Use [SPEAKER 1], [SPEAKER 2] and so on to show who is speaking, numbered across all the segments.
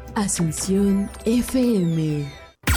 [SPEAKER 1] Asunción FM.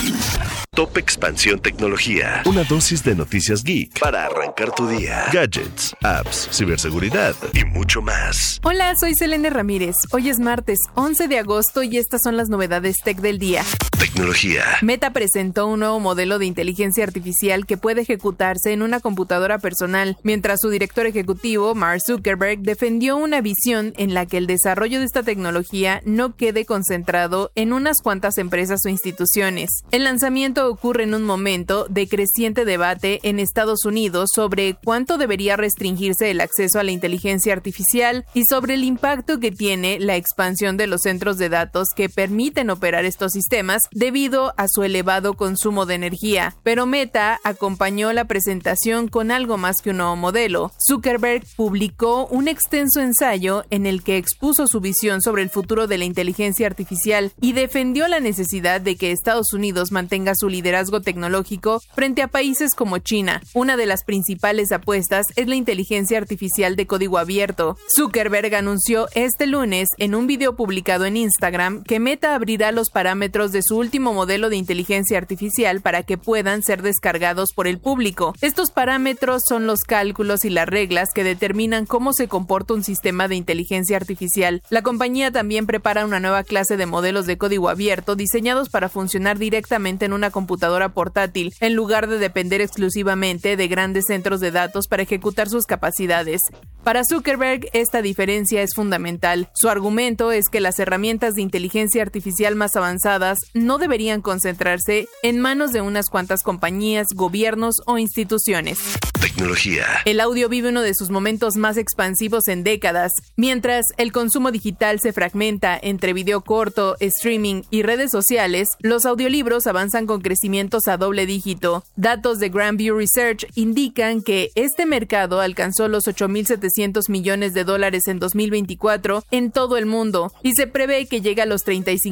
[SPEAKER 2] Top Expansión Tecnología. Una dosis de noticias geek para arrancar tu día. Gadgets, apps, ciberseguridad y mucho más.
[SPEAKER 3] Hola, soy Selene Ramírez. Hoy es martes 11 de agosto y estas son las novedades tech del día.
[SPEAKER 2] Tecnología.
[SPEAKER 3] Meta presentó un nuevo modelo de inteligencia artificial que puede ejecutarse en una computadora personal, mientras su director ejecutivo, Mark Zuckerberg, defendió una visión en la que el desarrollo de esta tecnología no quede concentrado en unas cuantas empresas o instituciones. El lanzamiento ocurre en un momento de creciente debate en Estados Unidos sobre cuánto debería restringirse el acceso a la inteligencia artificial y sobre el impacto que tiene la expansión de los centros de datos que permiten operar estos sistemas debido a su elevado consumo de energía. Pero Meta acompañó la presentación con algo más que un nuevo modelo. Zuckerberg publicó un extenso ensayo en el que expuso su visión sobre el futuro de la inteligencia artificial y defendió la necesidad de que Estados Unidos mantenga su liderazgo tecnológico frente a países como China. Una de las principales apuestas es la inteligencia artificial de código abierto. Zuckerberg anunció este lunes en un video publicado en Instagram que Meta abrirá los parámetros de su último modelo de inteligencia artificial para que puedan ser descargados por el público. Estos parámetros son los cálculos y las reglas que determinan cómo se comporta un sistema de inteligencia artificial. La compañía también prepara una nueva clase de modelos de código abierto diseñados para funcionar directamente en una computadora portátil, en lugar de depender exclusivamente de grandes centros de datos para ejecutar sus capacidades. Para Zuckerberg, esta diferencia es fundamental. Su argumento es que las herramientas de inteligencia artificial más avanzadas no deberían concentrarse en manos de unas cuantas compañías, gobiernos o instituciones.
[SPEAKER 2] Tecnología.
[SPEAKER 3] El audio vive uno de sus momentos más expansivos en décadas. Mientras el consumo digital se fragmenta entre video corto, streaming y redes sociales, los audiolibros avanzan con crecimientos a doble dígito. Datos de Grand View Research indican que este mercado alcanzó los $8,700 millones en 2024 en todo el mundo y se prevé que llegue a los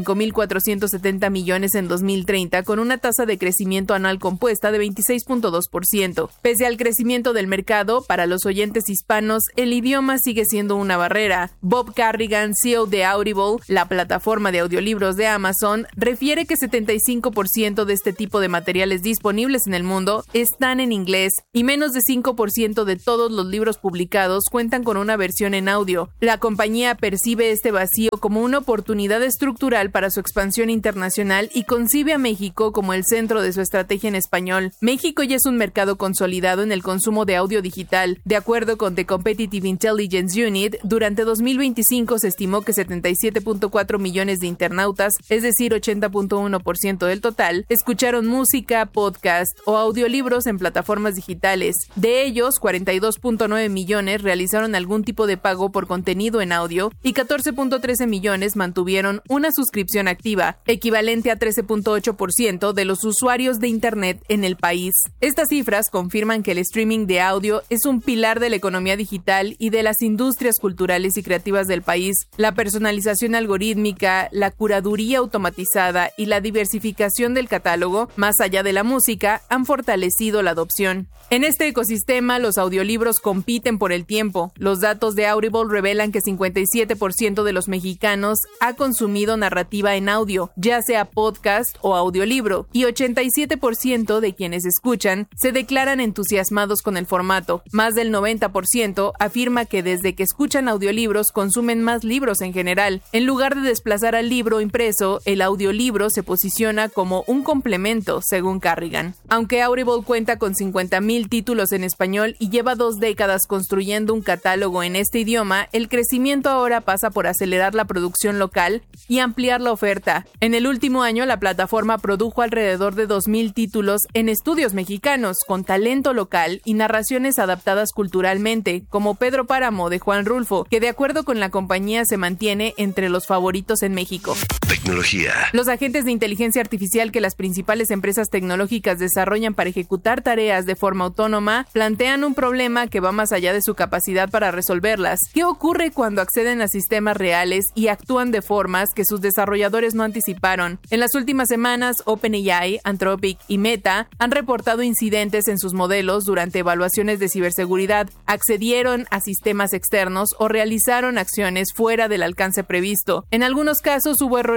[SPEAKER 3] $35,470 millones en 2030 con una tasa de crecimiento anual compuesta de 26.2%. Pese al crecimiento del mercado, para los oyentes hispanos, el idioma sigue siendo una barrera. Bob Carrigan, CEO de Audible, la plataforma de audiolibros de Amazon, refiere que 75% de este tipo de materiales disponibles en el mundo están en inglés y menos de 5% de todos los libros publicados cuentan con una versión en audio. La compañía percibe este vacío como una oportunidad estructural para su expansión internacional y concibe a México como el centro de su estrategia en español. México ya es un mercado consolidado en el consumo de audio digital. De acuerdo con The Competitive Intelligence Unit, durante 2025 se estimó que 77.4 millones de internautas, es decir, 80.1% del total, escucharon música, podcast o audiolibros en plataformas digitales. De ellos, 42.9 millones realizaron algún tipo de pago por contenido en audio y 14.13 millones mantuvieron una suscripción activa, equivalente a 13.8% de los usuarios de Internet en el país. Estas cifras confirman que el streaming de audio es un pilar de la economía digital y de las industrias culturales y creativas del país. La personalización algorítmica, la curaduría automatizada y la diversificación del catálogo, más allá de la música, han fortalecido la adopción. En este ecosistema, los audiolibros compiten por el tiempo. Los datos de Audible revelan que 57% de los mexicanos ha consumido narrativa en audio, ya sea podcast o audiolibro, y 87% de quienes escuchan se declaran entusiasmados con el formato. Más del 90% afirma que desde que escuchan audiolibros consumen más libros en general. En lugar de desplazar al libro impreso, el audiolibro se posiciona como un complemento, según Carrigan. Aunque Audible cuenta con 50,000 títulos en español y lleva 2 décadas construyendo un catálogo en este idioma, el crecimiento ahora pasa por acelerar la producción local y ampliar la oferta. En el último año, la plataforma produjo alrededor de 2,000 títulos en estudios mexicanos, con talento local y narraciones adaptadas culturalmente, como Pedro Páramo de Juan Rulfo, que de acuerdo con la compañía se mantiene entre los favoritos en México.
[SPEAKER 2] Tecnología.
[SPEAKER 3] Los agentes de inteligencia artificial que las principales empresas tecnológicas desarrollan para ejecutar tareas de forma autónoma plantean un problema que va más allá de su capacidad para resolverlas. ¿Qué ocurre cuando acceden a sistemas reales y actúan de formas que sus desarrolladores no anticiparon? En las últimas semanas, OpenAI, Anthropic y Meta han reportado incidentes en sus modelos durante evaluaciones de ciberseguridad, accedieron a sistemas externos o realizaron acciones fuera del alcance previsto. En algunos casos hubo errores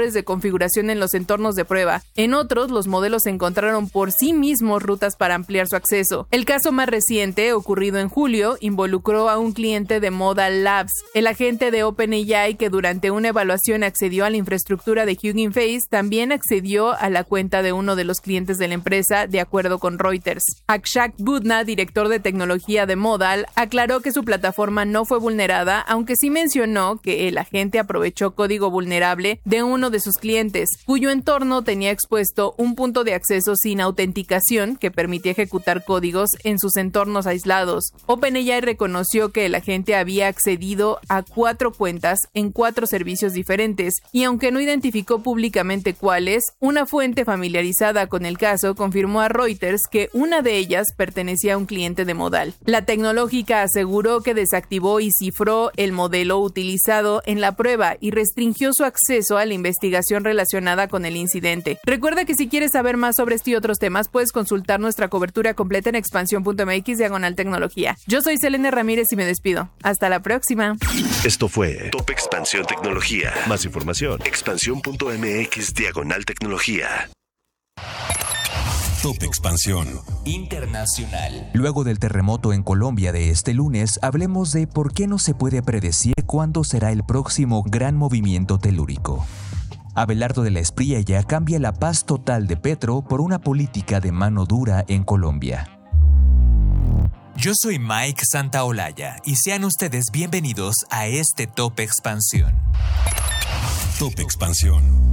[SPEAKER 3] errores de configuración en los entornos de prueba. En otros, los modelos encontraron por sí mismos rutas para ampliar su acceso. El caso más reciente, ocurrido en julio, involucró a un cliente de Modal Labs, el agente de OpenAI que durante una evaluación accedió a la infraestructura de Hugging Face, también accedió a la cuenta de uno de los clientes de la empresa, de acuerdo con Reuters. Akshat Budna, director de tecnología de Modal, aclaró que su plataforma no fue vulnerada, aunque sí mencionó que el agente aprovechó código vulnerable de uno de sus clientes, cuyo entorno tenía expuesto un punto de acceso sin autenticación que permitía ejecutar códigos en sus entornos aislados. OpenAI reconoció que el agente había accedido a 4 cuentas en 4 servicios diferentes, y aunque no identificó públicamente cuáles, una fuente familiarizada con el caso confirmó a Reuters que una de ellas pertenecía a un cliente de Modal. La tecnológica aseguró que desactivó y cifró el modelo utilizado en la prueba y restringió su acceso a la investigación relacionada con el incidente. Recuerda que si quieres saber más sobre este y otros temas, puedes consultar nuestra cobertura completa en expansión.mx/tecnología. Yo soy Selene Ramírez y me despido. Hasta la próxima.
[SPEAKER 2] Esto fue Top Expansión Tecnología. Más información, expansión.mx/tecnología. Top Expansión
[SPEAKER 1] Internacional. Luego del terremoto en Colombia de este lunes, hablemos de por qué no se puede predecir cuándo será el próximo gran movimiento telúrico. Abelardo de la Espriella cambia la paz total de Petro por una política de mano dura en Colombia. Yo soy Mike Santaolalla y sean ustedes bienvenidos a este Top Expansión.
[SPEAKER 2] Top Expansión.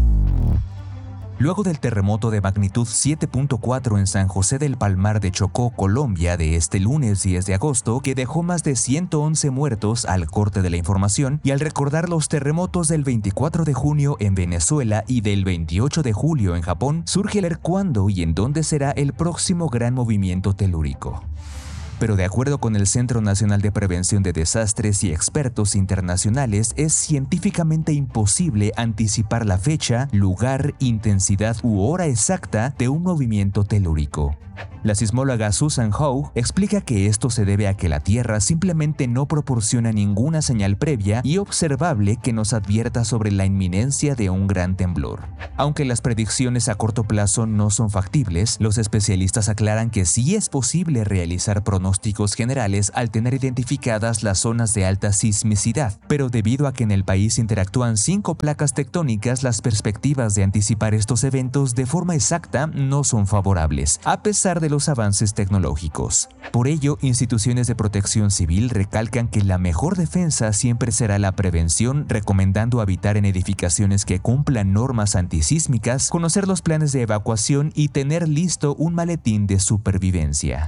[SPEAKER 1] Luego del terremoto de magnitud 7.4 en San José del Palmar de Chocó, Colombia, de este lunes 10 de agosto, que dejó más de 111 muertos al corte de la información, y al recordar los terremotos del 24 de junio en Venezuela y del 28 de julio en Japón, surge el ver cuándo y en dónde será el próximo gran movimiento telúrico. Pero de acuerdo con el Centro Nacional de Prevención de Desastres y expertos internacionales, es científicamente imposible anticipar la fecha, lugar, intensidad u hora exacta de un movimiento telúrico. La sismóloga Susan Howe explica que esto se debe a que la Tierra simplemente no proporciona ninguna señal previa y observable que nos advierta sobre la inminencia de un gran temblor. Aunque las predicciones a corto plazo no son factibles, los especialistas aclaran que sí es posible realizar pronósticos generales al tener identificadas las zonas de alta sismicidad, pero debido a que en el país interactúan 5 placas tectónicas, las perspectivas de anticipar estos eventos de forma exacta no son favorables, a pesar de los avances tecnológicos. Por ello, instituciones de protección civil recalcan que la mejor defensa siempre será la prevención, recomendando habitar en edificaciones que cumplan normas antisísmicas, conocer los planes de evacuación y tener listo un maletín de supervivencia.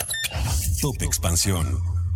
[SPEAKER 2] Top Expansión.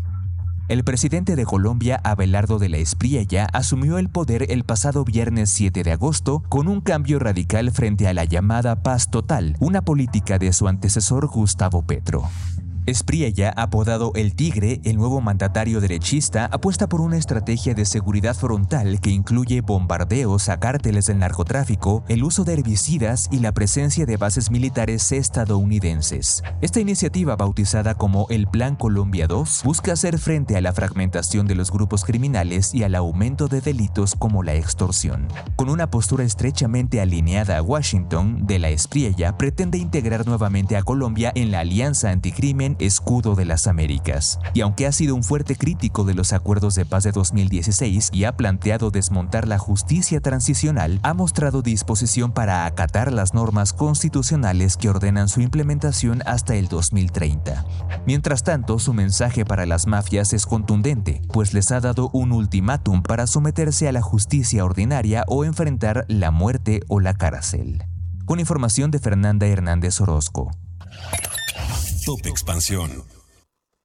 [SPEAKER 1] El presidente de Colombia, Abelardo de la Espriella, asumió el poder el pasado viernes 7 de agosto con un cambio radical frente a la llamada paz total, una política de su antecesor Gustavo Petro. Espriella, apodado El Tigre, el nuevo mandatario derechista, apuesta por una estrategia de seguridad frontal que incluye bombardeos a cárteles del narcotráfico, el uso de herbicidas y la presencia de bases militares estadounidenses. Esta iniciativa, bautizada como el Plan Colombia 2, busca hacer frente a la fragmentación de los grupos criminales y al aumento de delitos como la extorsión. Con una postura estrechamente alineada a Washington, de la Espriella pretende integrar nuevamente a Colombia en la Alianza Anticrimen Escudo de las Américas. Y aunque ha sido un fuerte crítico de los acuerdos de paz de 2016 y ha planteado desmontar la justicia transicional, ha mostrado disposición para acatar las normas constitucionales que ordenan su implementación hasta el 2030. Mientras tanto, su mensaje para las mafias es contundente, pues les ha dado un ultimátum para someterse a la justicia ordinaria o enfrentar la muerte o la cárcel. Con información de Fernanda Hernández Orozco.
[SPEAKER 2] Top Expansión.